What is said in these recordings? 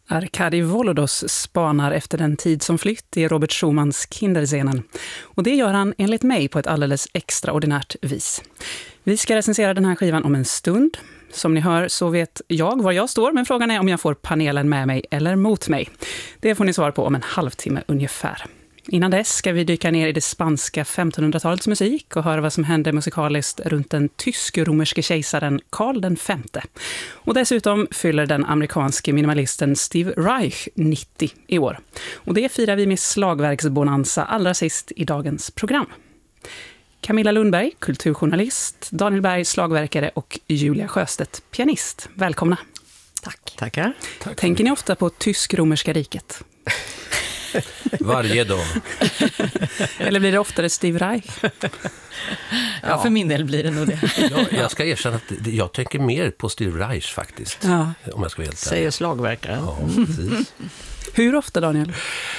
Arkadij Volodos spanar efter den tid som flytt i Robert Schumans Kinderscenen. Och det gör han enligt mig på ett alldeles extraordinärt vis. Vi ska recensera den här skivan om en stund. Som ni hör så vet jag var jag står, men frågan är om jag får panelen med mig eller mot mig. Det får ni svar på om en halvtimme ungefär. Innan dess ska vi dyka ner i det spanska 1500-talets musik och höra vad som hände musikaliskt runt den tysk-romerske kejsaren Karl V. Och dessutom fyller den amerikanske minimalisten Steve Reich 90 i år. Och det firar vi med slagverksbonanza allra sist i dagens program. Camilla Lundberg, kulturjournalist, Daniel Berg, slagverkare och Julia Sjöstedt, pianist. Välkomna. Tack. Tackar. Tänker ni ofta på tysk-romerska riket? Varje dag. Eller blir det oftare Steve Reich? Ja, för min del blir det nog det. Jag ska erkänna att jag tänker mer på Steve Reich faktiskt. Ja. Om jag ska vara helt ärlig. Säger slagverkaren. Ja, precis. Hur ofta, Daniel?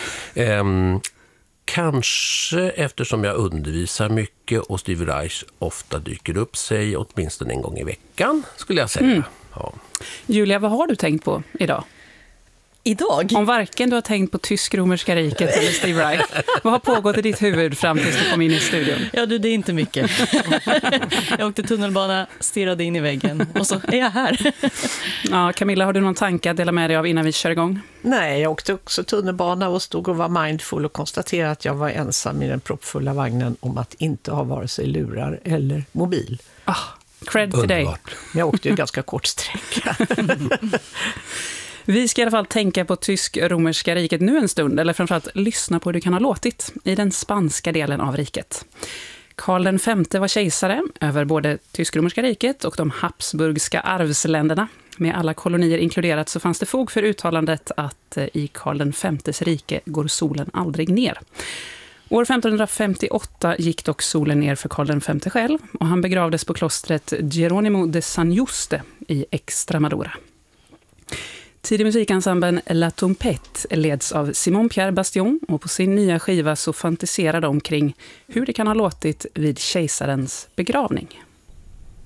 Kanske eftersom jag undervisar mycket och Steve Reich ofta dyker upp sig åtminstone en gång i veckan, skulle jag säga. Ja. Julia, vad har du tänkt på idag? Idag? Om varken du har tänkt på tysk-romerska riket eller Steve Reich, vad har pågått i ditt huvud fram tills du kom in i studion? Ja, det är inte mycket. Jag åkte tunnelbana, stirrade in i väggen och så är jag här. Ja, Camilla, har du någon tanke att dela med dig av innan vi kör igång? Nej, jag åkte också tunnelbana och stod och var mindful och konstaterade att jag var ensam i den proppfulla vagnen om att inte ha vare sig lurar eller mobil. Cred till dig. Underbart. Men jag åkte ju ganska kort sträcka. Vi ska i alla fall tänka på tysk-romerska riket nu en stund, eller framförallt lyssna på hur det kan ha låtit i den spanska delen av riket. Karl V var kejsare över både tysk-romerska riket och de habsburgska arvsländerna. Med alla kolonier inkluderat så fanns det fog för uttalandet att i Karl V:s rike går solen aldrig ner. År 1558 gick dock solen ner för Karl V själv och han begravdes på klostret Geronimo de San Juste i Extremadura. Tidig musikensemblen La Trompette leds av Simon-Pierre Bastion och på sin nya skiva så fantiserar de kring hur det kan ha låtit vid kejsarens begravning.